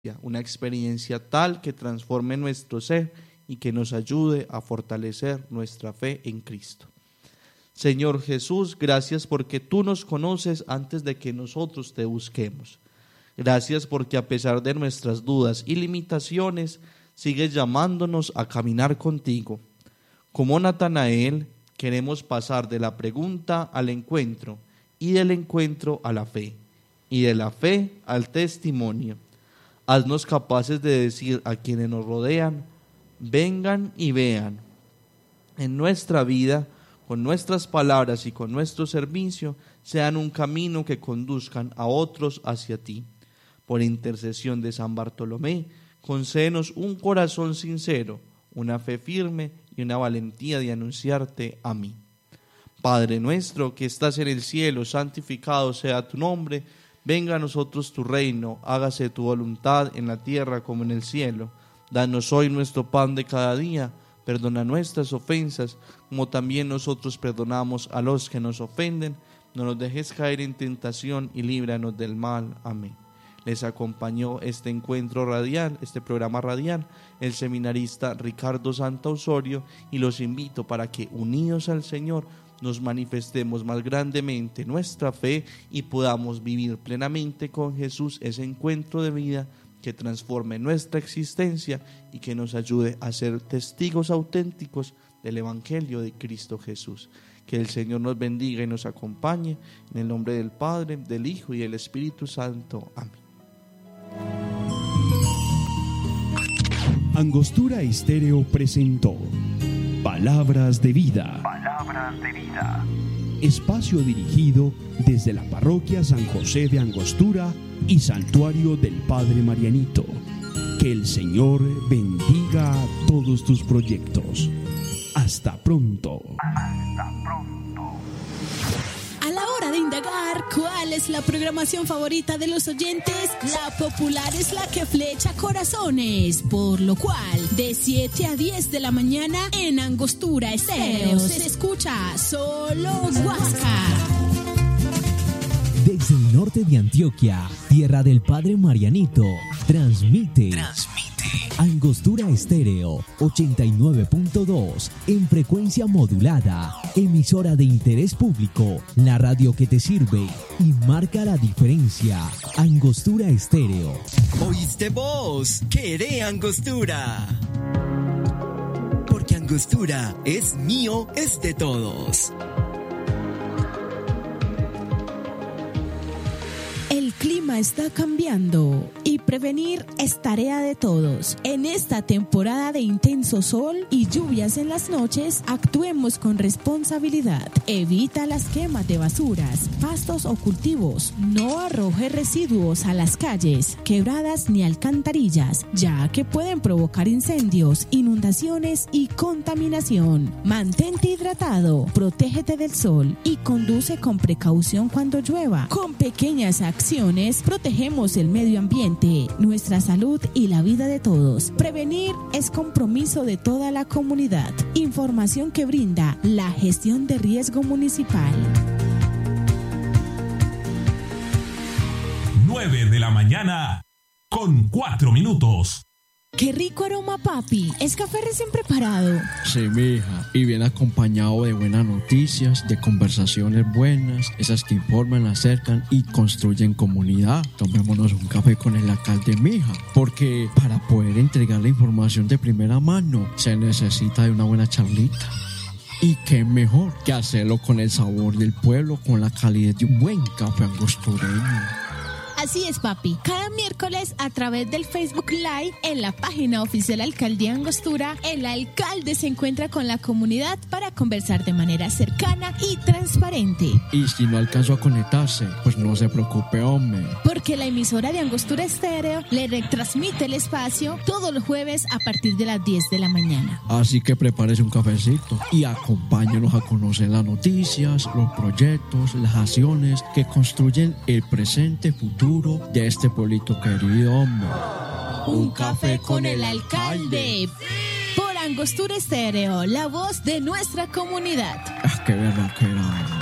una experiencia tal que transforme nuestro ser y que nos ayude a fortalecer nuestra fe en Cristo. Señor Jesús, gracias porque tú nos conoces antes de que nosotros te busquemos. Gracias porque a pesar de nuestras dudas y limitaciones, sigues llamándonos a caminar contigo. Como Natanael, queremos pasar de la pregunta al encuentro y del encuentro a la fe y de la fe al testimonio. Haznos capaces de decir a quienes nos rodean: vengan y vean. En nuestra vida, con nuestras palabras y con nuestro servicio, sean un camino que conduzcan a otros hacia ti. Por intercesión de San Bartolomé, concédenos un corazón sincero, una fe firme y una valentía de anunciarte a mí. Padre nuestro que estás en el cielo, santificado sea tu nombre. Venga a nosotros tu reino, hágase tu voluntad en la tierra como en el cielo. Danos hoy nuestro pan de cada día, perdona nuestras ofensas, como también nosotros perdonamos a los que nos ofenden. No nos dejes caer en tentación y líbranos del mal. Amén. Les acompañó este encuentro radial, este programa radial, el seminarista Ricardo Santa Osorio, y los invito para que, unidos al Señor, nos manifestemos más grandemente nuestra fe y podamos vivir plenamente con Jesús ese encuentro de vida que transforme nuestra existencia y que nos ayude a ser testigos auténticos del Evangelio de Cristo Jesús. Que el Señor nos bendiga y nos acompañe, en el nombre del Padre, del Hijo y del Espíritu Santo. Amén. Angostura Estéreo presentó Palabras de Vida. Palabras de Vida. Espacio dirigido desde la parroquia San José de Angostura y Santuario del Padre Marianito. Que el Señor bendiga todos tus proyectos. Hasta pronto. Hasta pronto. A la hora de indagar cuál es la programación favorita de los oyentes, la popular es la que flecha corazones, por lo cual de 7 a 10 de la mañana en Angostura Estéreo se escucha solo Huáscar. Desde el norte de Antioquia, tierra del Padre Marianito, transmite Angostura Estéreo 89.2 en frecuencia modulada, emisora de interés público, la radio que te sirve y marca la diferencia. Angostura Estéreo. ¿Oíste vos? ¡Queré Angostura! Porque Angostura es mío, es de todos. El clima está cambiando y prevenir es tarea de todos. En esta temporada de intenso sol y lluvias en las noches, actuemos con responsabilidad. Evita las quemas de basuras, pastos o cultivos. No arroje residuos a las calles, quebradas ni alcantarillas, ya que pueden provocar incendios, inundaciones y contaminación. Mantente hidratado, protégete del sol y conduce con precaución cuando llueva. Con pequeñas acciones protegemos el medio ambiente, nuestra salud y la vida de todos. Prevenir es compromiso de toda la comunidad. Información que brinda la Gestión de Riesgo Municipal. 9 de la mañana con 4 minutos. ¡Qué rico aroma, papi! ¿Es café recién preparado? Sí, mija, y bien acompañado de buenas noticias, de conversaciones buenas, esas que informan, acercan y construyen comunidad. Tomémonos un café con el alcalde, mija, porque para poder entregar la información de primera mano se necesita de una buena charlita. Y qué mejor que hacerlo con el sabor del pueblo, con la calidez de un buen café angostureño. Así es, papi. Cada miércoles a través del Facebook Live en la página oficial Alcaldía Angostura, el alcalde se encuentra con la comunidad para conversar de manera cercana y transparente. Y si no alcanzó a conectarse, pues no se preocupe, hombre. Porque la emisora de Angostura Estéreo le retransmite el espacio todos los jueves a partir de las 10 de la mañana. Así que prepárese un cafecito y acompáñenos a conocer las noticias, los proyectos, las acciones que construyen el presente, futuro de este pueblito querido, hombre. Un café con el alcalde. Por Angostura Estéreo, la voz de nuestra comunidad. Qué verdad que era.